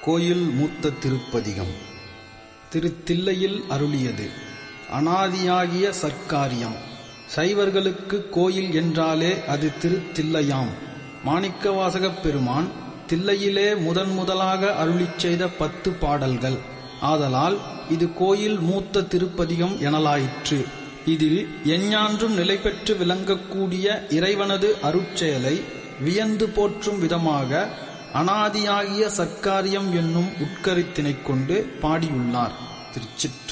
கோயில் மூத்த திருப்பதிகம். திருத்தில்லையில் அருளியது. அனாதியாகிய சர்க்காரியம். சைவர்களுக்கு கோயில் என்றாலே அது திருத்தில்லையாம். மாணிக்கவாசகப் பெருமான் தில்லையிலே முதலாக அருளிச் செய்த 10 பாடல்கள். ஆதலால் இது கோயில் மூத்த திருப்பதிகம் எனலாயிற்று. இதில் எஞ்ஞான்றும் நிலை பெற்று விளங்கக்கூடிய இறைவனது அருட்செயலை வியந்து போற்றும் விதமாக அனாதியாகிய சர்க்காரியம் என்னும் உட்கருத்தினைக் கொண்டு பாடியுள்ளார். திருச்சிற்றம்பலம்.